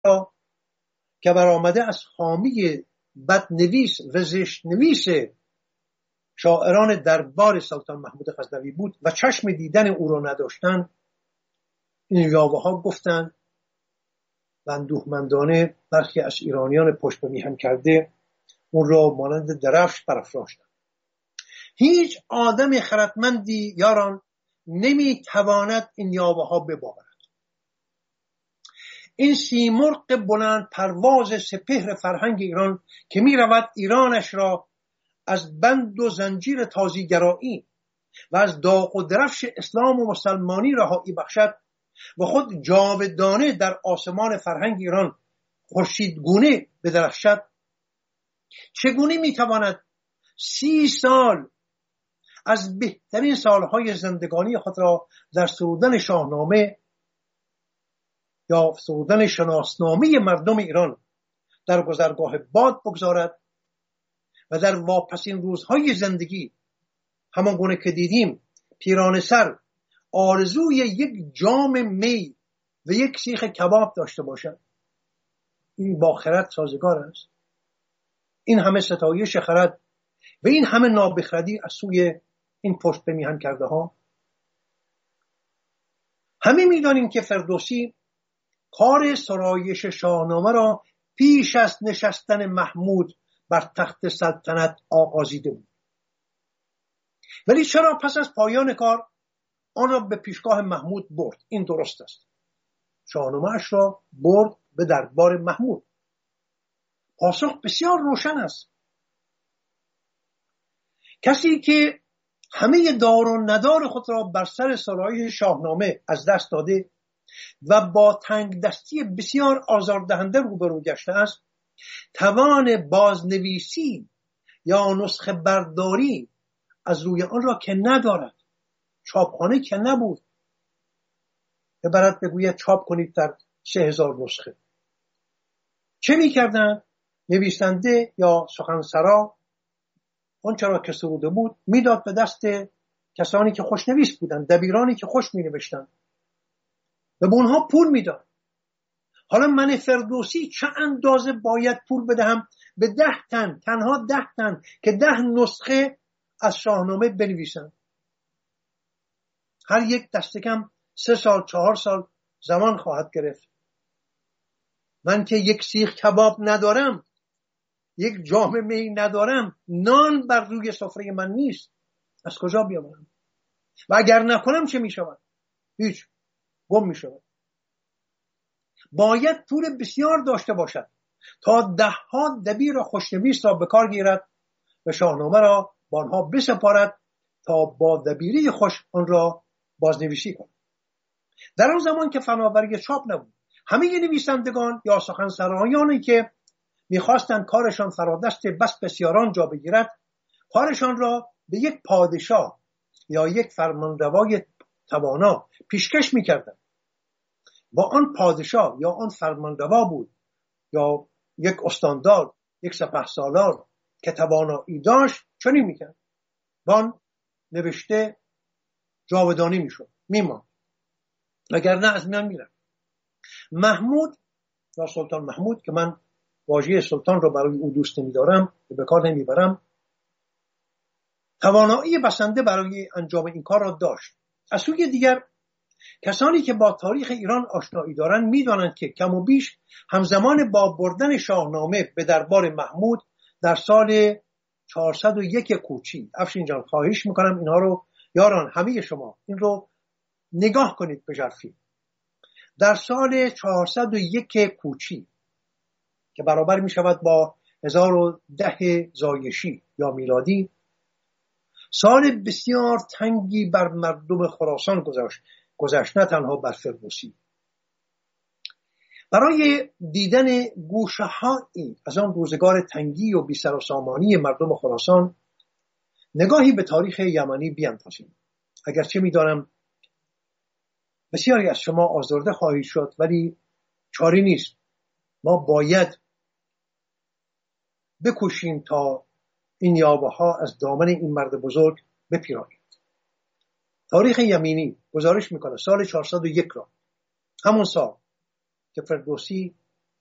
را که برآمده از حامی بدنویس و زشتنویس شاعران دربار سلطان محمود غزنوی بود و چشم دیدن او را نداشتند، این یاوه‌ها گفتند و اندوهمندانه برخی از ایرانیان پشت به میهن کرده اون را مانند درفش برافراشتند. هیچ آدم خردمندی یاران نمیتواند این یاوه‌ها بباورد. این سیمرغ بلند پرواز سپهر فرهنگ ایران که می رود ایرانش را از بند و زنجیر تازیگرایی و از داغ و درفش اسلام و مسلمانی رهایی بخشد و خود جاودانه در آسمان فرهنگ ایران خورشیدگونه بدرخشد، چگونه میتواند 30 سال از بهترین سالهای زندگانی خود را در سرودن شاهنامه یا سرودن شناسنامه مردم ایران در گذرگاه باد بگذارد و در واپسین روزهای زندگی همان گونه که دیدیم پیرانه سر آرزوی یک جام می و یک سیخ کباب داشته باشد؟ این با خرد سازگار است؟ این همه ستایش خرد و این همه نابخردی از سوی این پشت به میهن کرده ها. همه میدانیم که فردوسی کار سرایش شاهنامه را پیش از نشستن محمود بر تخت سلطنت آغازیده بود، ولی چرا پس از پایان کار آن را به پیشگاه محمود برد؟ این درست است، شاهنامه اش را برد به دربار محمود. پاسخ بسیار روشن است. کسی که همه دار و ندار خود را بر سر سرایش شاهنامه از دست داده و با تنگ دستی بسیار آزاردهنده روبرو گشته است، توان بازنویسی یا نسخه برداری از روی آن را که ندارد. چاپخانه که نبود که برات بگوید چاپ کنید در 3000 نسخه. چه میکردن؟ نویسنده یا سخنسرا آنچه را که سروده بود میداد به دست کسانی که خوشنویس بودند، دبیرانی که خوش مینوشتند و به اونها پول میداد. حالا من فردوسی چه اندازه باید پول بدهم به 10 تن، تنها 10 تن که 10 نسخه از شاهنامه بنویسند؟ هر یک دست کم 3 سال 4 سال زمان خواهد گرفت. من که یک سیخ کباب ندارم، یک جام می ندارم، نان بر روی سفره من نیست، از کجا بیاورم؟ و اگر نکنم چه می شود؟ هیچ، گم می شود. باید پول بسیار داشته باشد تا 10 دبیر خوشنویس را به کار گیرد و شاهنامه را با آنها بسپارد تا با دبیری خوش آن را بازنویسی کند. در آن زمان که فناوری چاپ نبود، همه نویسندگان یا سخنسرایانی که میخواستند کارشان فرادست بس بسیاران جا بگیرد، کارشان را به یک پادشاه یا یک فرمانروای توانا پیشکش میکردند. با آن پادشاه یا آن فرمانروا بود یا یک استاندار، یک سپهسالار که توانایی داشت، چنین میکرد. وان نوشته جاودانی میشد، میمان، وگرنه از میان میرفت. محمود یا سلطان محمود که من واژه سلطان را برای او دوست نمیدارم و به کار نمیبرم، توانایی بسنده برای انجام این کار را داشت. از سوی دیگر کسانی که با تاریخ ایران آشنایی دارند میدانند که کم و بیش همزمان با بردن شاهنامه به دربار محمود در سال 401 کوچی، افشین جان خواهش میکنم اینها رو یاران همه شما این رو نگاه کنید به ژرفی. در سال 401 کوچی که برابر می شود با 1010 زایشی یا میلادی، سال بسیار تنگی بر مردم خراسان گذشت، نه تنها بر فردوسی. برای دیدن گوشه هایی از آن روزگار تنگی و بی سر و سامانی مردم خراسان نگاهی به تاریخ یمنی بیاندازیم. اگرچه می‌دانم بسیاری از شما آزرده خواهید شد، ولی چاری نیست. ما باید بکوشیم تا این یاوه‌ها از دامن این مرد بزرگ بپیراییم. تاریخ یمنی گزارش میکنه سال 401 را، همون سال که فردوسی